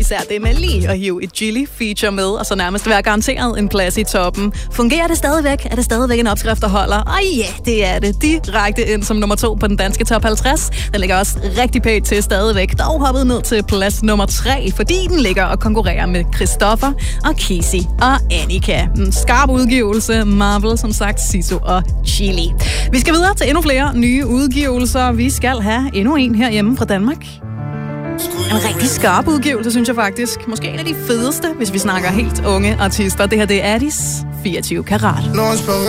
især det med lige at hive et Gilly-feature med, og så nærmest være garanteret en plads i toppen. Fungerer det stadigvæk? Er det stadigvæk en opskrift, der holder? Og ja, det er det. Direkte ind som nummer 2 på den danske top 50. Den ligger også rigtig pænt til stadigvæk. Dog hoppet ned til plads nummer 3, fordi den ligger og konkurrerer med Christoffer og Kissy og Annika. En skarp udgivelse. Marvel, som sagt, Siso og Chili. Vi skal videre til endnu flere nye udgivelser. Vi skal have endnu en herhjemme fra Danmark. En rigtig skarp udgivelse, synes jeg faktisk. Måske en af de fedeste, hvis vi snakker helt unge artister. Det her, det er Addis 24 Karat.